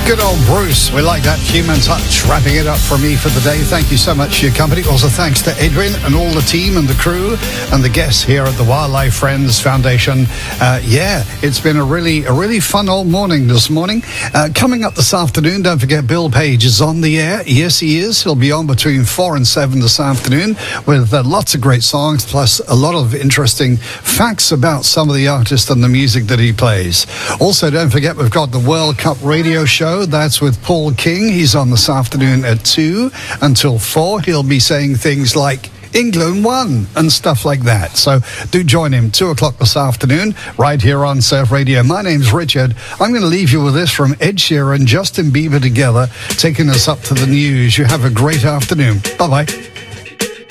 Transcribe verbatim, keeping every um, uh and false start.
Good old Bruce. We like that human touch. Wrapping it up for me for the day. Thank you so much for your company. Also, thanks to Edwin and all the team and the crew and the guests here at the Wildlife Friends Foundation. Uh, yeah, it's been a really, a really fun old morning this morning. Uh, coming up this afternoon, don't forget Bill Page is on the air. Yes, he is. He'll be on between four and seven this afternoon with uh, lots of great songs, plus a lot of interesting facts about some of the artists and the music that he plays. Also, don't forget we've got the World Cup radio show. That's with Paul King. He's on this afternoon at two until four. He'll be saying things like England won and stuff like that. So do join him two o'clock this afternoon right here on Surf Radio. My name's Richard. I'm going to leave you with this from Ed Sheeran and Justin Bieber together, taking us up to the news. You have a great afternoon. Bye-bye.